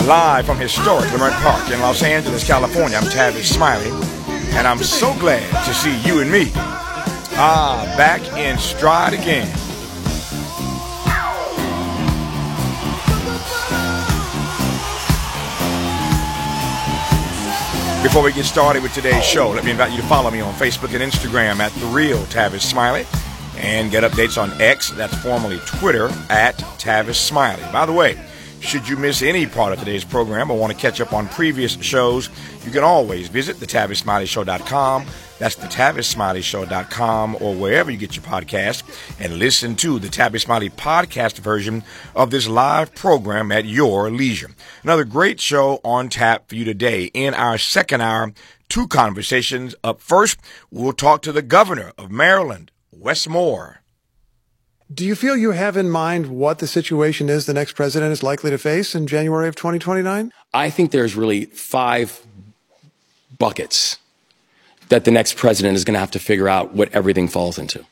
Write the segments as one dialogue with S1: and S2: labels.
S1: Live from historic Leimert Park in Los Angeles, California, I'm Tavis Smiley, and I'm so glad to see you and me back in stride again. Before we get started with today's show, let me invite you to follow me on Facebook and Instagram at The Real Tavis Smiley, and get updates on X, that's formerly Twitter, at Tavis Smiley. By the way, should you miss any part of today's program or want to catch up on previous shows, you can always visit thetavissmileyshow.com. That's thetavissmileyshow.com, or wherever you get your podcast, and listen to the Tavis Smiley podcast version of this live program at your leisure. Another great show on tap for you today. In our second hour, two conversations. Up first, we'll talk to the governor of Maryland, Wes Moore.
S2: Do you feel you have in mind what the situation is the next president is likely to face in January of 2029?
S3: I think there's really 5 buckets that the next president is going to have to figure out what everything falls into.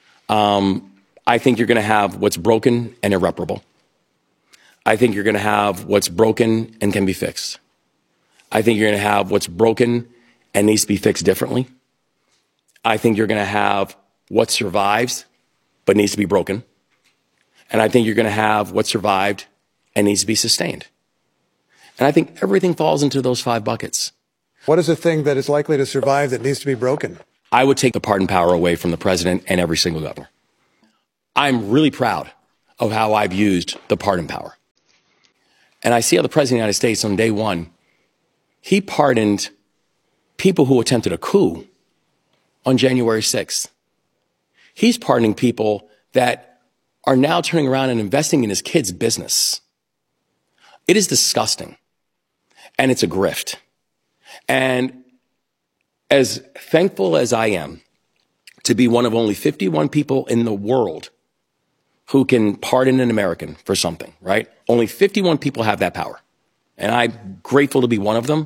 S3: I think you're going to have what's broken and irreparable. I think you're going to have what's broken and can be fixed. I think you're going to have what's broken and needs to be fixed differently. I think you're going to have what survives but needs to be broken. And I think you're going to have what survived and needs to be sustained. And I think everything falls into those 5 buckets.
S2: What is the thing that is likely to survive that needs to be broken?
S3: I would take the pardon power away from the president and every single governor. I'm really proud of how I've used the pardon power. And I see how the president of the United States on day one, he pardoned people who attempted a coup on January 6th. He's pardoning people that are now turning around and investing in his kids' business. It is disgusting. And it's a grift. And as thankful as I am to be one of only 51 people in the world who can pardon an American for something, right? Only 51 people have that power. And I'm grateful to be one of them.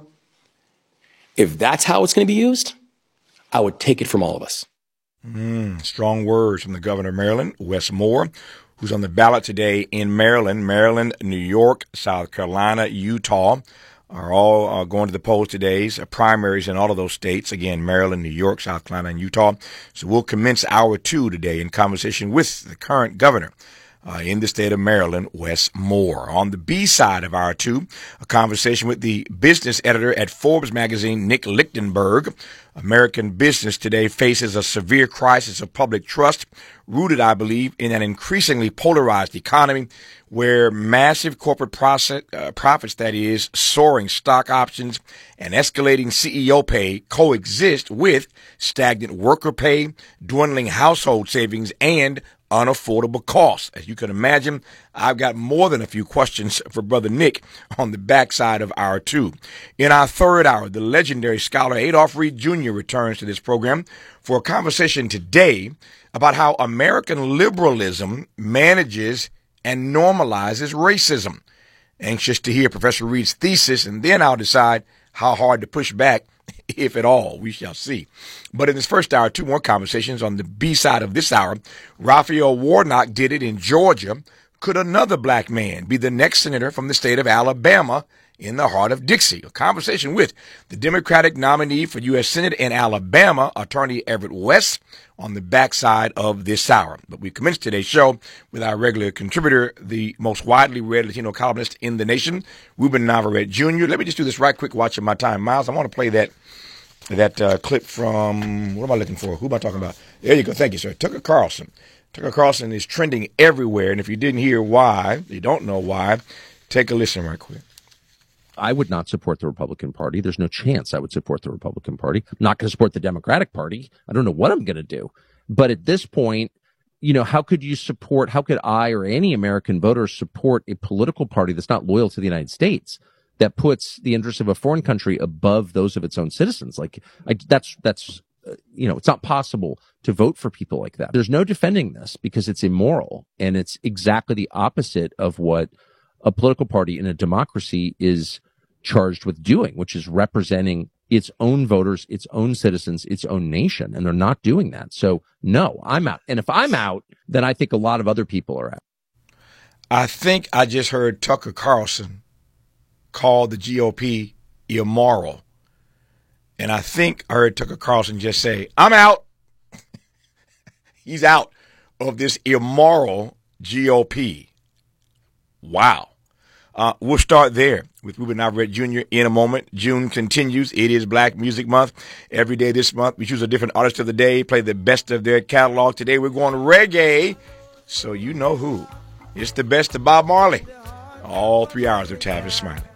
S3: If that's how it's going to be used, I would take it from all of us.
S1: Strong words from the governor of Maryland, Wes Moore, who's on the ballot today in Maryland, New York, South Carolina, Utah, are all going to the polls today. Primaries in all of those states. Again, Maryland, New York, South Carolina, and Utah. So we'll commence hour 2 today in conversation with the current governor in the state of Maryland, Wes Moore. On the B side of hour 2, a conversation with the business editor at Forbes magazine, Nick Lichtenberg. American business today faces a severe crisis of public trust, rooted, I believe, in an increasingly polarized economy where massive corporate profits, that is, soaring stock options and escalating CEO pay coexist with stagnant worker pay, dwindling household savings, and unaffordable costs. As you can imagine, I've got more than a few questions for Brother Nick on the backside of hour 2. In our third hour, the legendary scholar Adolph Reed Jr. returns to this program for a conversation today about how American liberalism manages and normalizes racism. Anxious to hear Professor Reed's thesis, and then I'll decide how hard to push back, if at all. We shall see. But in this first hour, 2 more conversations on the B side of this hour. Raphael Warnock did it in Georgia. Could another black man be the next senator from the state of Alabama in the heart of Dixie? A conversation with the Democratic nominee for U.S. Senate in Alabama, Attorney Everett West, on the backside of this hour. But we commence today's show with our regular contributor, the most widely read Latino columnist in the nation, Ruben Navarrete Jr. Let me just do this right quick, watching my time. Miles, I want to play that clip from, what am I looking for? Who am I talking about? There you go. Thank you, sir. Tucker Carlson. Tucker Carlson is trending everywhere, and if you didn't hear why, you don't know why, take a listen right quick.
S4: I would not support the Republican Party. There's no chance I would support the Republican Party. I'm not going to support the Democratic Party. I don't know what I'm going to do. But at this point, how could I or any American voter support a political party that's not loyal to the United States, that puts the interests of a foreign country above those of its own citizens? It's not possible to vote for people like that. There's no defending this because it's immoral, and it's exactly the opposite of what a political party in a democracy is charged with doing, which is representing its own voters, its own citizens, its own nation. And they're not doing that. So no, I'm out. And if I'm out, then I think a lot of other people are out.
S1: I think I just heard Tucker Carlson called the GOP immoral. And I think I heard Tucker Carlson just say, I'm out. He's out of this immoral GOP. Wow. We'll start there with Ruben Navarrete Jr. in a moment. June continues. It is Black Music Month. Every day this month, we choose a different artist of the day, play the best of their catalog. Today, we're going reggae. So you know who. It's the best of Bob Marley. All 3 hours of Tavis Smiley.